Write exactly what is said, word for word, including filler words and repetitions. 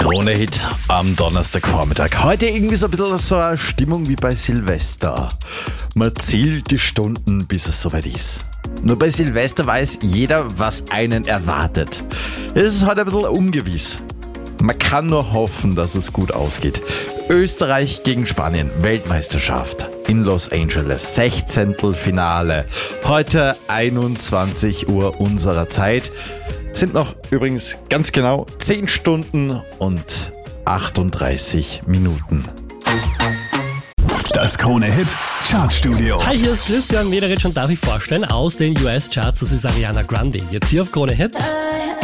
Krone-Hit am Donnerstagvormittag. Heute irgendwie so ein bisschen so eine Stimmung wie bei Silvester. Man zählt die Stunden, bis es soweit ist. Nur bei Silvester weiß jeder, was einen erwartet. Es ist heute ein bisschen ungewiss. Man kann nur hoffen, dass es gut ausgeht. Österreich gegen Spanien, Weltmeisterschaft in Los Angeles, Sechzehntelfinale. Heute einundzwanzig Uhr unserer Zeit. Sind noch übrigens ganz genau zehn Stunden und achtunddreißig Minuten. Das Krone-Hit Chartstudio. Hi, hier ist Christian Mederich und darf ich vorstellen, aus den U S-Charts, das ist Ariana Grande. Jetzt hier auf Krone-Hit.